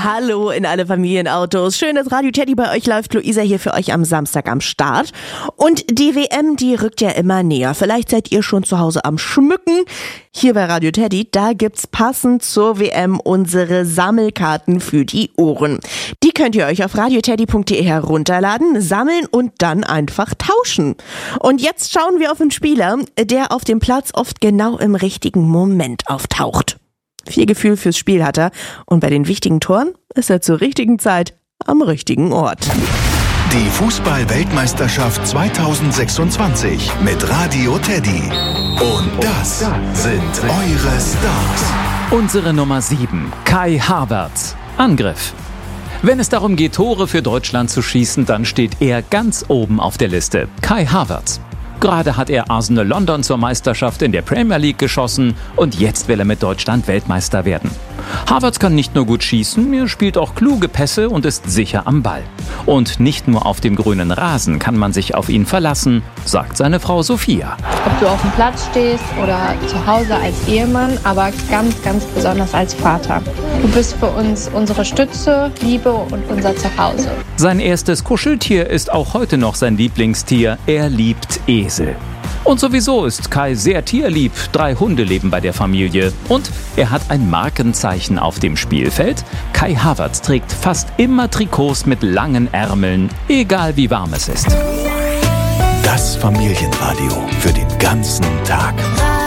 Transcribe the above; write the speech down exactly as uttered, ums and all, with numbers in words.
Hallo in alle Familienautos. Schön, dass Radio Teddy bei euch läuft. Luisa hier für euch am Samstag am Start. Und die W M, die rückt ja immer näher. Vielleicht seid ihr schon zu Hause am Schmücken. Hier bei Radio Teddy, da gibt's passend zur W M unsere Sammelkarten für die Ohren. Die könnt ihr euch auf radioteddy punkt de herunterladen, sammeln und dann einfach tauschen. Und jetzt schauen wir auf einen Spieler, der auf dem Platz oft genau im richtigen Moment auftaucht. Viel Gefühl fürs Spiel hat er und bei den wichtigen Toren ist er zur richtigen Zeit am richtigen Ort. Die Fußball-Weltmeisterschaft zweitausendsechsundzwanzig mit Radio Teddy. Und das sind eure Stars. Unsere Nummer sieben, Kai Havertz. Angriff. Wenn es darum geht, Tore für Deutschland zu schießen, dann steht er ganz oben auf der Liste. Kai Havertz. Gerade hat er Arsenal London zur Meisterschaft in der Premier League geschossen und jetzt will er mit Deutschland Weltmeister werden. Havertz kann nicht nur gut schießen, er spielt auch kluge Pässe und ist sicher am Ball. Und nicht nur auf dem grünen Rasen kann man sich auf ihn verlassen, sagt seine Frau Sophia. Ob du auf dem Platz stehst oder zu Hause als Ehemann, aber ganz, ganz besonders als Vater. Du bist für uns unsere Stütze, Liebe und unser Zuhause. Sein erstes Kuscheltier ist auch heute noch sein Lieblingstier. Er liebt Esel. Und sowieso ist Kai sehr tierlieb. Drei Hunde leben bei der Familie. Und er hat ein Markenzeichen auf dem Spielfeld. Kai Havertz trägt fast immer Trikots mit langen Ärmeln, egal wie warm es ist. Das Familienradio für den ganzen Tag.